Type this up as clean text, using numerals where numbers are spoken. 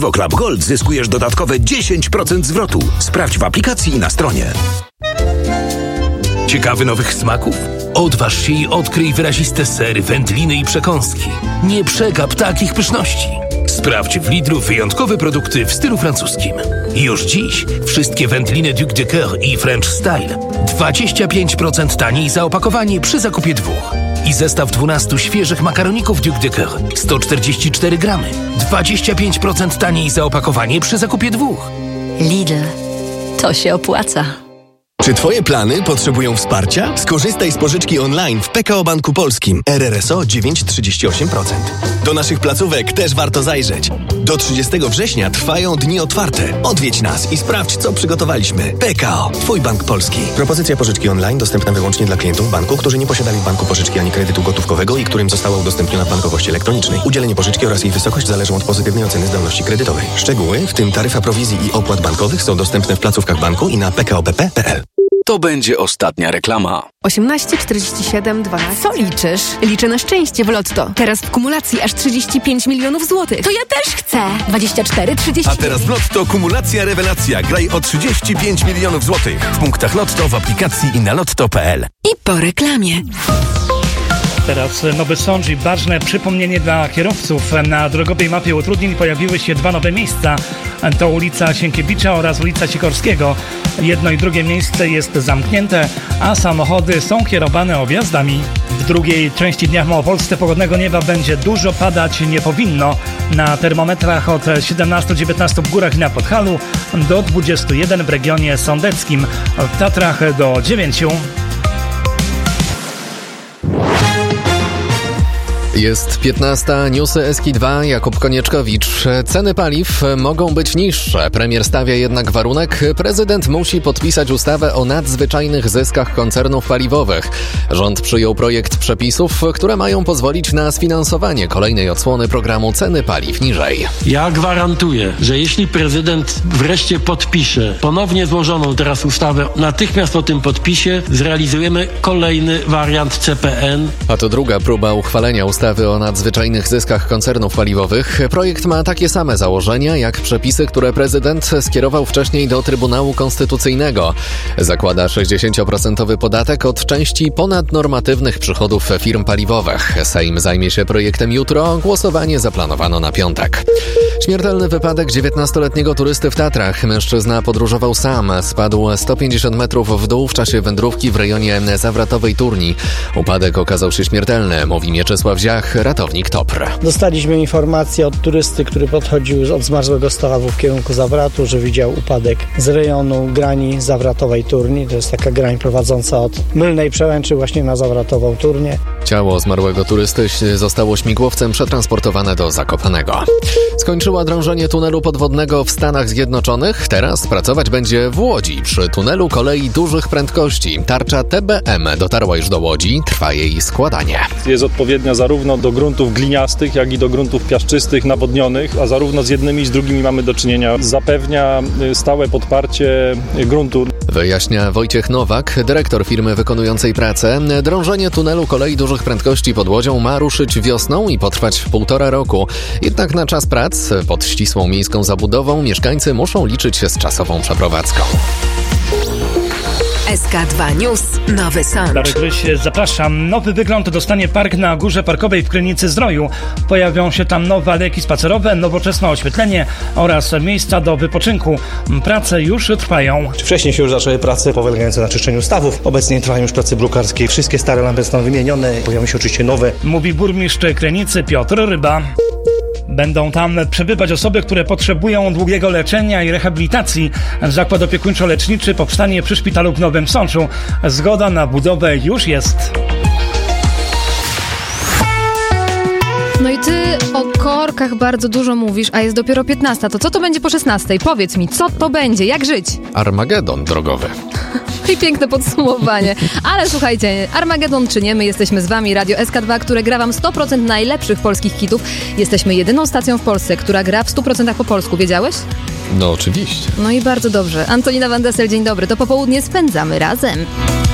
W Oclap Gold zyskujesz dodatkowe 10% zwrotu. Sprawdź w aplikacji i na stronie. Ciekawy nowych smaków? Odważ się i odkryj wyraziste sery, wędliny i przekąski. Nie przegap takich pyszności. Sprawdź w Lidlu wyjątkowe produkty w stylu francuskim. Już dziś wszystkie wędliny Duc de Coeur i French Style 25% taniej za opakowanie przy zakupie 2. I zestaw 12 świeżych makaroników Duc de Coeur 144 gramy 25% taniej za opakowanie przy zakupie 2. Lidl. To się opłaca. Czy Twoje plany potrzebują wsparcia? Skorzystaj z pożyczki online w PKO Banku Polskim. RRSO 9,38%. Do naszych placówek też warto zajrzeć. Do 30 września trwają dni otwarte. Odwiedź nas i sprawdź, co przygotowaliśmy. PKO. Twój Bank Polski. Propozycja pożyczki online dostępna wyłącznie dla klientów banku, którzy nie posiadali w banku pożyczki ani kredytu gotówkowego i którym została udostępniona w bankowości elektronicznej. Udzielenie pożyczki oraz jej wysokość zależą od pozytywnej oceny zdolności kredytowej. Szczegóły, w tym taryfa prowizji i opłat bankowych, są dostępne w placówkach banku i na pkopp.pl. To będzie ostatnia reklama. 18 47 12. Co liczysz? Liczę na szczęście w Lotto. Teraz w kumulacji aż 35 milionów złotych. To ja też chcę. 24, 30. A teraz w Lotto kumulacja rewelacja. Graj o 35 milionów złotych. W punktach Lotto, w aplikacji i na lotto.pl. I po reklamie. Teraz Nowy Sącz i ważne przypomnienie dla kierowców. Na drogowej mapie utrudnień pojawiły się 2 nowe miejsca. To ulica Sienkiewicza oraz ulica Sikorskiego. Jedno i drugie miejsce jest zamknięte, a samochody są kierowane objazdami. W drugiej części dnia w Małopolsce pogodnego nieba będzie dużo, padać nie powinno. Na termometrach od 17-19 w górach i na Podhalu do 21 w regionie sądeckim. W Tatrach do 9. Jest 15, newsy SK2, Jakub Konieczkowicz. Ceny paliw mogą być niższe. Premier stawia jednak warunek. Prezydent musi podpisać ustawę o nadzwyczajnych zyskach koncernów paliwowych. Rząd przyjął projekt przepisów, które mają pozwolić na sfinansowanie kolejnej odsłony programu Ceny paliw niżej. Ja gwarantuję, że jeśli prezydent wreszcie podpisze ponownie złożoną teraz ustawę, natychmiast po tym podpisie zrealizujemy kolejny wariant CPN. A to druga próba uchwalenia ustawy o nadzwyczajnych zyskach koncernów paliwowych. Projekt ma takie same założenia jak przepisy, które prezydent skierował wcześniej do Trybunału Konstytucyjnego. Zakłada 60% podatek od części ponadnormatywnych przychodów firm paliwowych. Sejm zajmie się projektem jutro, głosowanie zaplanowano na piątek. Śmiertelny wypadek 19-letniego turysty w Tatrach. Mężczyzna podróżował sam, spadł 150 metrów w dół w czasie wędrówki w rejonie Zawratowej Turni. Upadek okazał się śmiertelny, mówi Mieczysław Ziach, ratownik TOPR. Dostaliśmy informację od turysty, który podchodził od Zmarzłego Stawu w kierunku Zawratu, że widział upadek z rejonu grani Zawratowej Turni. To jest taka grań prowadząca od Mylnej Przełęczy właśnie na Zawratową Turnię. Ciało zmarłego turysty zostało śmigłowcem przetransportowane do Zakopanego. Skończyła drążenie tunelu podwodnego w Stanach Zjednoczonych. Teraz pracować będzie w Łodzi przy tunelu kolei dużych prędkości. Tarcza TBM dotarła już do Łodzi. Trwa jej składanie. Jest odpowiednia zarówno do gruntów gliniastych, jak i do gruntów piaszczystych, nawodnionych, a zarówno z jednymi i z drugimi mamy do czynienia. Zapewnia stałe podparcie gruntu. Wyjaśnia Wojciech Nowak, dyrektor firmy wykonującej pracę. Drążenie tunelu kolei dużych prędkości pod Łodzią ma ruszyć wiosną i potrwać 1,5 roku. Jednak na czas prac pod ścisłą miejską zabudową mieszkańcy muszą liczyć się z czasową przeprowadzką. SK2 News, Nowy Sącz. Darek Ryś, zapraszam. Nowy wygląd dostanie park na Górze Parkowej w Krynicy-Zdroju. Pojawią się tam nowe alejki spacerowe, nowoczesne oświetlenie oraz miejsca do wypoczynku. Prace już trwają. Wcześniej się już zaczęły prace polegające na czyszczeniu stawów. Obecnie trwają już prace brukarskie. Wszystkie stare lampy są wymienione. Pojawią się oczywiście nowe. Mówi burmistrz Krynicy Piotr Ryba. Będą tam przebywać osoby, które potrzebują długiego leczenia i rehabilitacji. Zakład opiekuńczo-leczniczy powstanie przy szpitalu w Nowym Sączu. Zgoda na budowę już jest. No i ty o korkach bardzo dużo mówisz, a jest dopiero 15. To co to będzie po 16? Powiedz mi, co to będzie? Jak żyć? Armagedon drogowy. I piękne podsumowanie. Ale słuchajcie, Armagedon czy nie, my jesteśmy z wami, Radio SK2, które gra wam 100% najlepszych polskich hitów. Jesteśmy jedyną stacją w Polsce, która gra w 100% po polsku. Wiedziałeś? No oczywiście. No i bardzo dobrze. Antonina Van Dessel, dzień dobry. To popołudnie spędzamy razem.